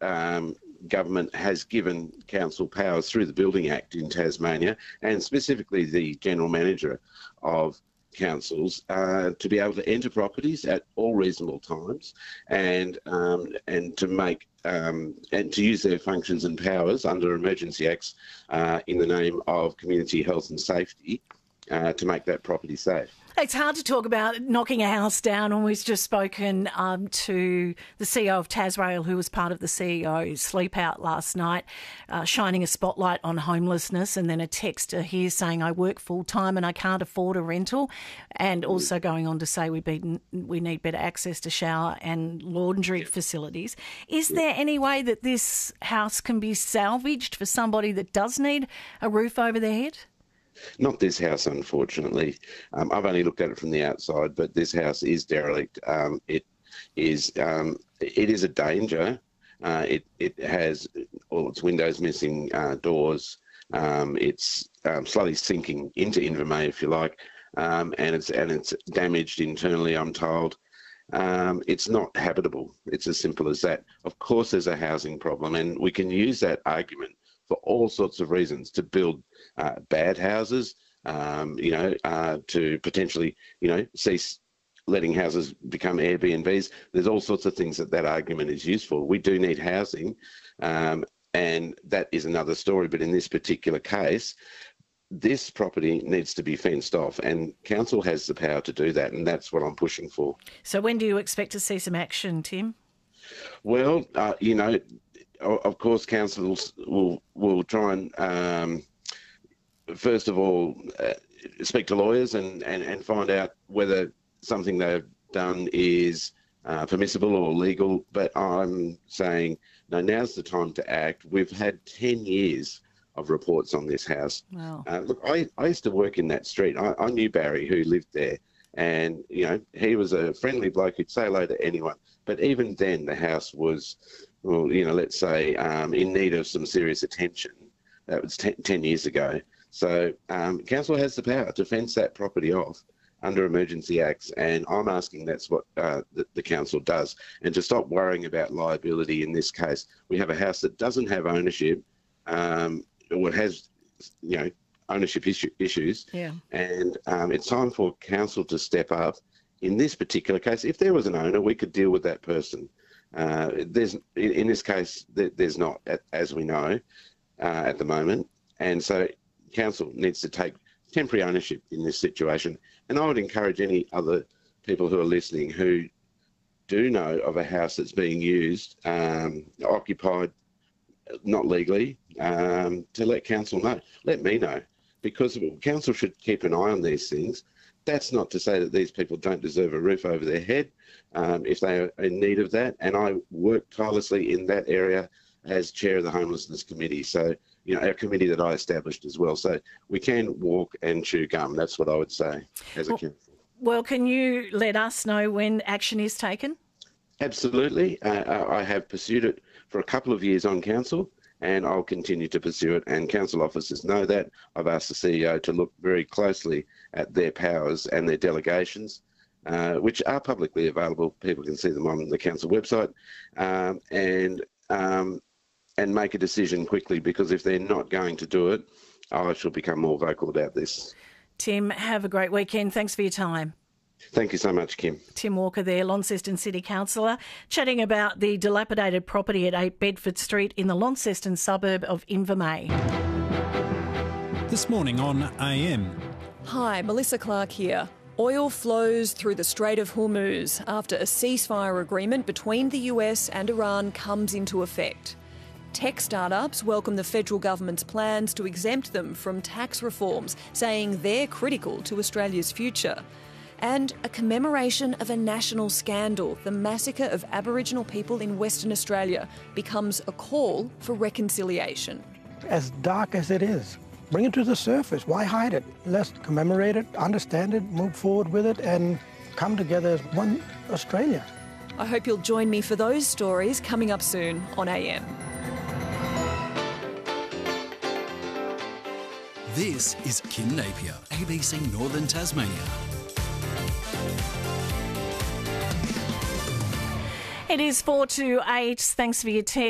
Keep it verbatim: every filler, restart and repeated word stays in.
um, government has given council powers through the Building Act in Tasmania, and specifically the general manager of councils, uh, to be able to enter properties at all reasonable times, and um, and to make um, and to use their functions and powers under emergency acts uh, in the name of community health and safety uh, to make that property safe. It's hard to talk about knocking a house down when we've just spoken um, to the C E O of Tasrail, who was part of the C E O sleep out last night, uh, shining a spotlight on homelessness, and then a text here saying, I work full-time and I can't afford a rental, and also going on to say we, be, we need better access to shower and laundry yeah. facilities. Is yeah. there any way that this house can be salvaged for somebody that does need a roof over their head? Not this house, unfortunately. Um, I've only looked at it from the outside, but this house is derelict. Um, it is um, it is a danger. Uh, it it has all its windows missing, uh, doors. Um, it's um, slowly sinking into Invermay, if you like, um, and it's and it's damaged internally, I'm told. Um, it's not habitable. It's as simple as that. Of course, there's a housing problem, and we can use that argument for all sorts of reasons, to build uh, bad houses, um, you know, uh, to potentially, you know, cease letting houses become Airbnbs. There's all sorts of things that that argument is useful. We do need housing, um, and that is another story. But in this particular case, this property needs to be fenced off, and council has the power to do that, and that's what I'm pushing for. So when do you expect to see some action, Tim? Well, uh, you know, of course, councils will will try and, um, first of all, uh, speak to lawyers and, and, and find out whether something they've done is uh, permissible or legal. But I'm saying, no, now's the time to act. We've had ten years of reports on this house. Wow. Uh, look, I, I used to work in that street. I, I knew Barry, who lived there. And, you know, he was a friendly bloke who'd say hello to anyone. But even then, the house was, well, you know, let's say um, in need of some serious attention. That was ten, ten years ago. So um, council has the power to fence that property off under emergency acts, and I'm asking that's what uh, the, the council does, and to stop worrying about liability in this case. We have a house that doesn't have ownership, um, or has, you know, ownership issue, issues, yeah. and um, it's time for council to step up. In this particular case, if there was an owner, we could deal with that person. Uh, there's in, in this case, there's not, as we know, uh, at the moment, and so council needs to take temporary ownership in this situation. And I would encourage any other people who are listening who do know of a house that's being used, um, occupied, not legally, um, to let council know. Let me know, because council should keep an eye on these things. That's not to say that these people don't deserve a roof over their head um, if they are in need of that. And I work tirelessly in that area as chair of the Homelessness Committee. So, you know, a committee that I established as well. So we can walk and chew gum. That's what I would say as a well, council. Well, can you let us know when action is taken? Absolutely. Uh, I have pursued it for a couple of years on council, and I'll continue to pursue it. And council officers know that. I've asked the C E O to look very closely at their powers and their delegations, uh, which are publicly available. People can see them on the council website, um, and um, and make a decision quickly, because if they're not going to do it, I shall become more vocal about this. Tim, have a great weekend. Thanks for your time. Thank you so much, Kim. Tim Walker there, Launceston City Councillor, chatting about the dilapidated property at eight Bedford Street in the Launceston suburb of Invermay. This morning on A M. Hi, Melissa Clark here. Oil flows through the Strait of Hormuz after a ceasefire agreement between the U S and Iran comes into effect. Tech startups welcome the federal government's plans to exempt them from tax reforms, saying they're critical to Australia's future. And a commemoration of a national scandal, the massacre of Aboriginal people in Western Australia, becomes a call for reconciliation. As dark as it is, bring it to the surface. Why hide it? Let's commemorate it, understand it, move forward with it, and come together as one Australia. I hope you'll join me for those stories coming up soon on A M. This is Kim Napier, A B C Northern Tasmania. It is four to eight. Thanks for your text.